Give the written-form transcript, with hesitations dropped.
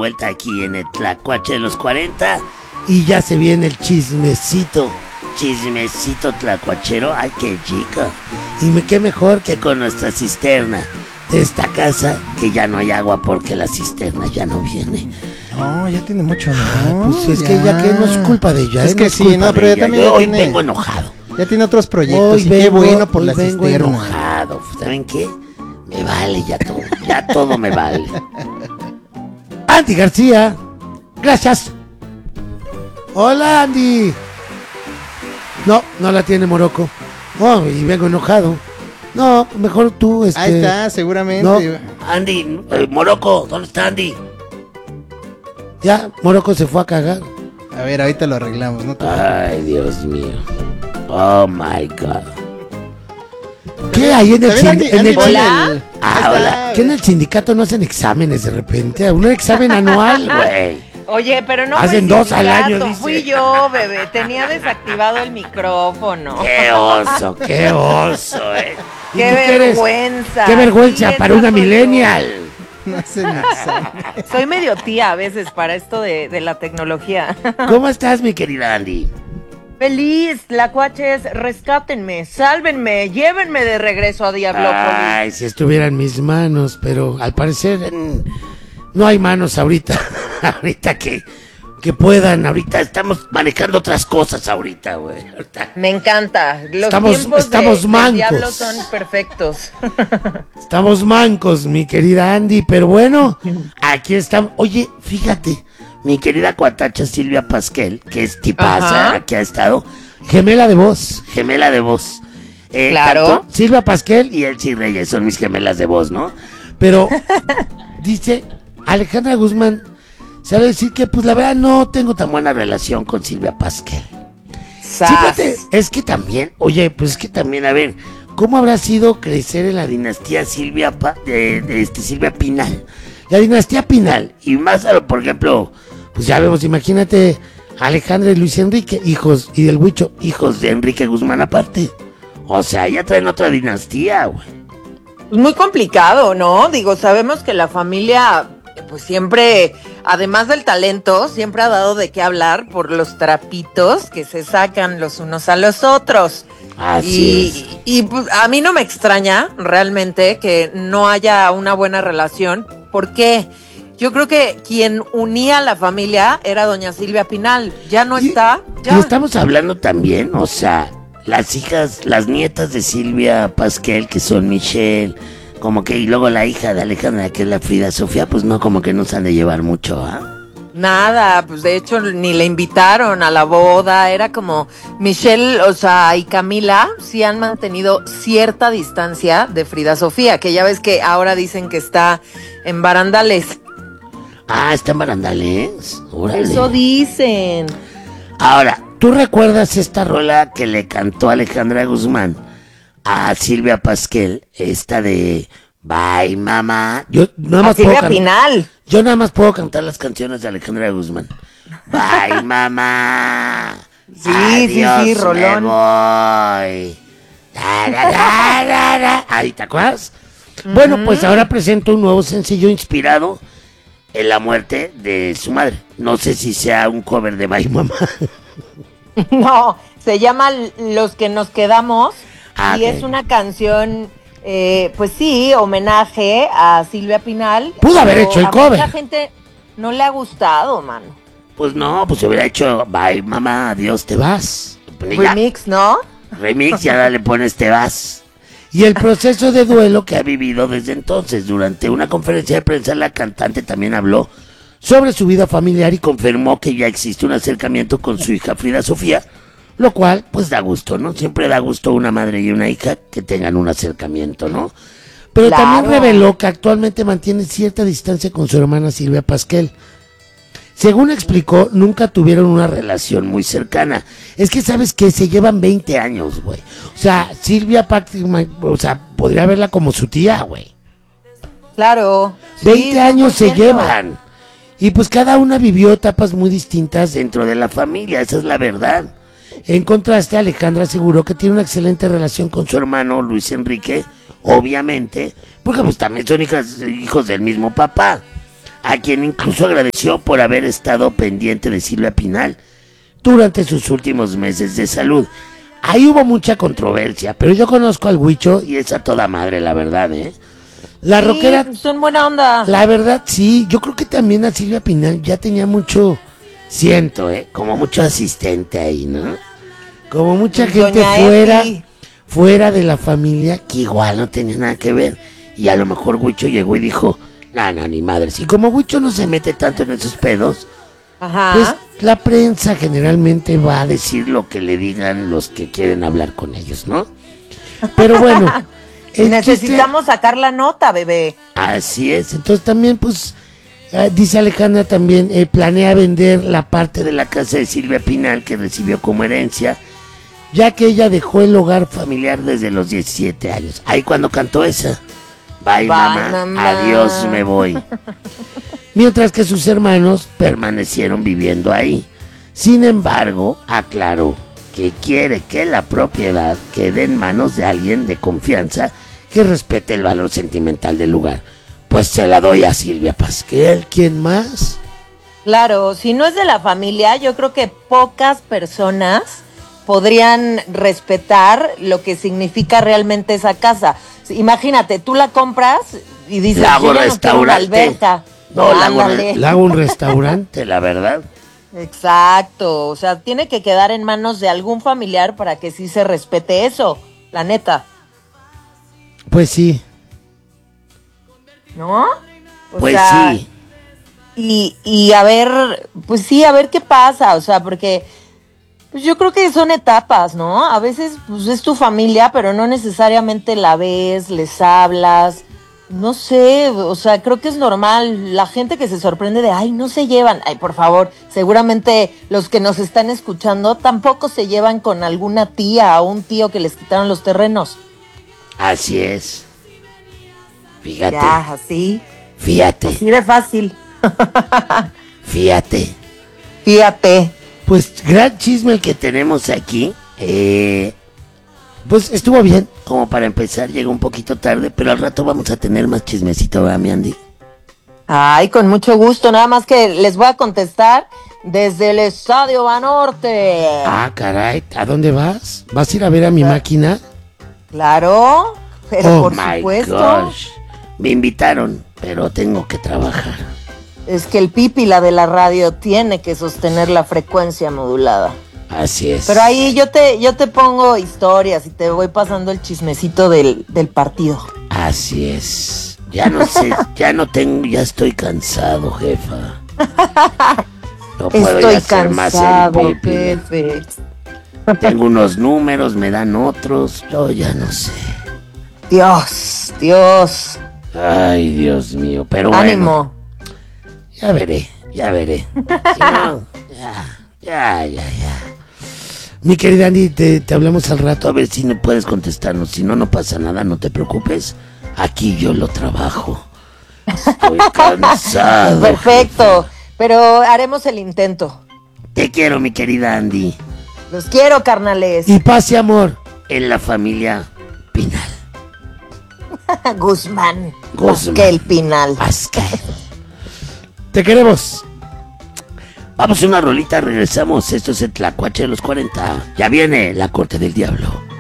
vuelta aquí en el Tlacuache de los 40. Y ya se viene el chismecito tlacuachero. Ay, qué chica. Y qué mejor que con nuestra cisterna de esta casa, que ya no hay agua porque la cisterna ya no viene. No, ya tiene mucho, ¿no? Pues es que ya que no es culpa de ella. Es que sí, no, pero ya también hoy vengo enojado. Ya tiene otros proyectos y qué bueno por la cisterna. Vengo enojado. ¿Saben qué? Me vale ya todo me vale. Andy García, gracias. Hola, Andy. No la tiene Morocco. Oh, y vengo enojado. No, mejor tú, Ahí está, seguramente. No. Andy, Morocco, ¿dónde está Andy? Ya, Morocco se fue a cagar. A ver, ahorita lo arreglamos, ¿no? Ay, Dios mío. Oh, my God. ¿Qué hay en el sindicato? Hola. ¿Qué en el sindicato no hacen exámenes de repente? Un examen anual, güey. Oye, pero no hacen 2 al año, dice. Fui yo, bebé. Tenía desactivado el micrófono. Qué oso, Qué vergüenza. Qué vergüenza para una millennial. No hacen examen. Soy medio tía a veces para esto de la tecnología. ¿Cómo estás, mi querida Andy? Feliz, Tlacuaches, rescátenme, sálvenme, llévenme de regreso a Diablópolis. Ay, si estuviera en mis manos, pero al parecer no hay manos ahorita. Ahorita que puedan, ahorita estamos manejando otras cosas ahorita, güey. Me encanta, estamos mancos. del diablo son perfectos. Estamos mancos, mi querida Andy, pero bueno, aquí estamos. Oye, fíjate, mi querida cuatacha Silvia Pasquel, que es tipaza, que ha estado, gemela de voz. Claro. Silvia Pasquel y Elsie Reyes son mis gemelas de voz, ¿no? Pero dice Alejandra Guzmán, sabe decir que pues la verdad no tengo tan buena relación con Silvia Pasquel. Fíjate, es que también, a ver, ¿cómo habrá sido crecer en la dinastía Silvia Silvia Pinal? La dinastía Pinal, y más, por ejemplo, pues ya vemos, imagínate, Alejandra y Luis Enrique, hijos, y del Huicho, hijos de Enrique Guzmán aparte. O sea, ya traen otra dinastía, güey. Pues muy complicado, ¿no? Digo, sabemos que la familia, pues siempre, además del talento, siempre ha dado de qué hablar por los trapitos que se sacan los unos a los otros. Y pues a mí no me extraña realmente que no haya una buena relación. ¿Por qué? Yo creo que quien unía a la familia era doña Silvia Pinal. Ya no está. Ya. Y estamos hablando también, o sea, las hijas, las nietas de Silvia Pasquel, que son Michelle, como que, y luego la hija de Alejandra, que es la Frida Sofía, pues no, como que no se han de llevar mucho, ¿ah? Nada, pues de hecho ni le invitaron a la boda, era como Michelle, o sea, y Camila sí han mantenido cierta distancia de Frida Sofía, que ya ves que ahora dicen que está en barandales. Ah, ¿está en barandales? Órale. Eso dicen. Ahora, ¿tú recuerdas esta rola que le cantó Alejandra Guzmán a Silvia Pasquel? Esta de Bye, mamá. Yo nada más Silvia Pinal. Yo nada más puedo cantar las canciones de Alejandra Guzmán. Bye, mamá. Sí, Adiós, sí, rolón. Me voy. Ahí, ¿te acuerdas? Bueno, pues ahora presento un nuevo sencillo inspirado en la muerte de su madre. No sé si sea un cover de Bye, mamá. No, se llama Los que nos quedamos y Okay. es una canción, pues sí, homenaje a Silvia Pinal. Pudo haber hecho el cover. A mucha gente no le ha gustado, mano. Pues no, pues se hubiera hecho Bye, mamá, adiós, te vas. Remix, ¿no? Remix, ya le pones te vas. Y el proceso de duelo que ha vivido desde entonces. Durante una conferencia de prensa, la cantante también habló sobre su vida familiar y confirmó que ya existe un acercamiento con su hija Frida Sofía, lo cual pues da gusto, ¿no? Siempre da gusto una madre y una hija que tengan un acercamiento, ¿no? Pero Claro. También reveló que actualmente mantiene cierta distancia con su hermana Silvia Pasquel. Según explicó, nunca tuvieron una relación muy cercana. Es que sabes que se llevan 20 años, güey. O sea, Silvia podría verla como su tía, güey. Claro. 20 sí, años se 100%. llevan. Y pues cada una vivió etapas muy distintas dentro de la familia, esa es la verdad. En contraste, Alejandra aseguró que tiene una excelente relación con su hermano Luis Enrique, obviamente, porque pues también son hijos del mismo papá. a quien incluso agradeció por haber estado pendiente de Silvia Pinal durante sus últimos meses de salud. Ahí hubo mucha controversia, pero yo conozco al Huicho y es a toda madre, la verdad, ¿eh? La Sí, rockera, son buena onda. la verdad, sí, yo creo que también a Silvia Pinal ya tenía mucho, siento, como mucho asistente ahí, ¿no? Como mucha gente Doña fuera de la familia que igual no tenía nada que ver. Y a lo mejor Huicho llegó y dijo, no, ni madres. Y como Huicho no se mete tanto en esos pedos, Ajá. pues la prensa generalmente va a decir lo que le digan los que quieren hablar con ellos, ¿no? Pero bueno, Necesitamos sacar la nota, bebé. así es. Entonces también, pues, dice Alejandra también, planea vender la parte de la casa de Silvia Pinal que recibió como herencia, ya que ella dejó el hogar familiar desde los 17 años. Ahí cuando cantó esa, bye, mamá, adiós, me voy. Mientras que sus hermanos permanecieron viviendo ahí. Sin embargo, aclaró que quiere que la propiedad quede en manos de alguien de confianza que respete el valor sentimental del lugar. Pues se la doy a Silvia Pasquel. ¿Quién más? Claro, si no es de la familia, yo creo que pocas personas podrían respetar lo que significa realmente esa casa. Imagínate, tú la compras y dices, La hago yo ya no quiero una restaurante. alberca. No, Ándale. la hago un restaurante, la verdad. Exacto, o sea, tiene que quedar en manos de algún familiar para que sí se respete eso, la neta, Pues sí, ¿no? O pues sea, sí. y a ver, pues sí, a ver qué pasa, o sea, porque pues yo creo que son etapas, ¿no? A veces pues es tu familia, pero no necesariamente la ves, les hablas, no sé, o sea, creo que es normal. La gente que se sorprende de, ay, no se llevan, ay, por favor, seguramente los que nos están escuchando tampoco se llevan con alguna tía o un tío que les quitaron los terrenos. Así es. Fíjate, Ya, así, fíjate, así de fácil. fíjate. Fíjate. Pues gran chisme el que tenemos aquí. Pues estuvo bien, como para empezar, llegó un poquito tarde, pero al rato vamos a tener más chismecito, ¿verdad, mi Andy? Ay, con mucho gusto, nada más que les voy a contestar desde el Estadio Banorte. Ah, caray, ¿a dónde vas? ¿Vas a ir a ver a mi máquina? Claro, pero Oh por my supuesto. gosh. Me invitaron, pero tengo que trabajar. Es que el pípila de la radio tiene que sostener la frecuencia modulada. Así es. Pero ahí yo te pongo historias y te voy pasando el chismecito del partido. Así es. Ya no sé, ya no tengo, ya estoy cansado, jefa. No puedo Estoy ya hacer más cansado, el pipi. jefe. Tengo unos números, me dan otros, yo ya no sé. Dios, Dios. Ay, Dios mío, pero bueno. Ánimo. Ya veré, ya veré. Si no, ya. Mi querida Andy, te hablamos al rato a ver si no puedes contestarnos. Si no, no pasa nada, no te preocupes. Aquí yo lo trabajo. Estoy cansado. Perfecto, pero haremos el intento. Te quiero, mi querida Andy. Los quiero, carnales. Y paz y amor en la familia Pinal. Guzmán. Guzmán. Pasquel Pinal. Pasquel. Te queremos. Vamos a una rolita, regresamos. Esto es el Tlacuache de los 40. Ya viene la corte del diablo.